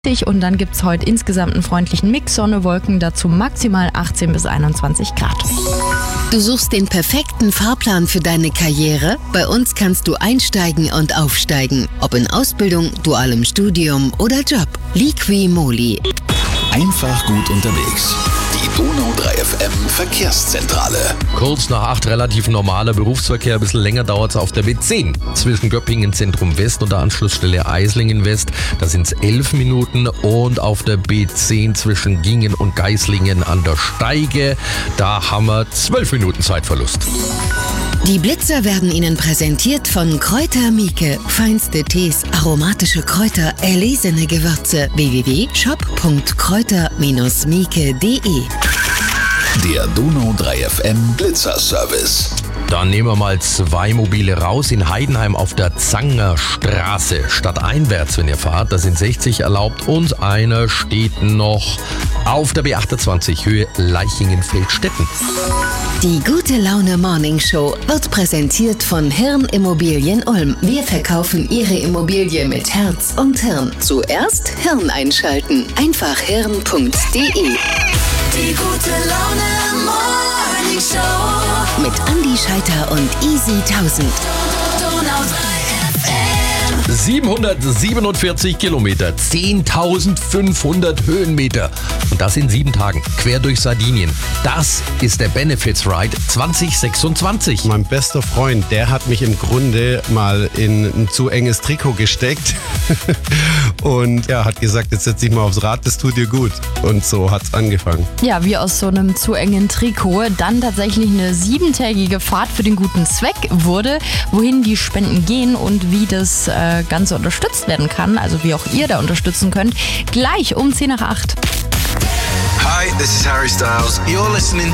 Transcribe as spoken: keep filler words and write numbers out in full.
Und dann gibt es heute insgesamt einen freundlichen Mix, Sonne, Wolken, dazu maximal achtzehn bis einundzwanzig Grad. Du suchst den perfekten Fahrplan für deine Karriere? Bei uns kannst du einsteigen und aufsteigen. Ob in Ausbildung, dualem Studium oder Job. Liqui Moly. Einfach gut unterwegs. Die Donau drei F M Verkehrszentrale. Kurz nach acht relativ normaler Berufsverkehr. Ein bisschen länger dauert es auf der B zehn. Zwischen Göppingen Zentrum West und der Anschlussstelle Eislingen West. Da sind es elf Minuten. Und auf der B zehn zwischen Gingen und Geislingen an der Steige. Da haben wir zwölf Minuten Zeitverlust. Die Blitzer werden Ihnen präsentiert von Kräuter Mieke. Feinste Tees, aromatische Kräuter, erlesene Gewürze. w w w punkt shop punkt kräuter Bindestrich mieke punkt de. Der Donau drei F M Blitzerservice. Dann nehmen wir mal zwei Mobile raus. In Heidenheim auf der Zangerstraße. Stadteinwärts, wenn ihr fahrt, da sind sechzig erlaubt. Und einer steht noch auf der B achtundzwanzig Höhe Leichingen-Feldstetten. Die Gute Laune Morning Show wird präsentiert von Hirn Immobilien Ulm. Wir verkaufen Ihre Immobilie mit Herz und Hirn. Zuerst Hirn einschalten. Einfach hirn punkt de. Die Gute Laune Morning Show mit Andi Scheiter und Easy tausend. Donau drei F M. siebenhundertsiebenundvierzig Kilometer, zehntausendfünfhundert Höhenmeter. Und das in sieben Tagen, quer durch Sardinien. Das ist der Benefits Ride zwanzig sechsundzwanzig. Mein bester Freund, der hat mich im Grunde mal in ein zu enges Trikot gesteckt und er hat gesagt, jetzt setze ich mal aufs Rad, das tut dir gut. Und so hat's angefangen. Ja, wie aus so einem zu engen Trikot dann tatsächlich eine siebentägige Fahrt für den guten Zweck wurde, wohin die Spenden gehen und wie das äh, Ganze unterstützt werden kann, also wie auch ihr da unterstützen könnt, gleich um zehn nach acht. Hi, this is Harry Styles. You're listening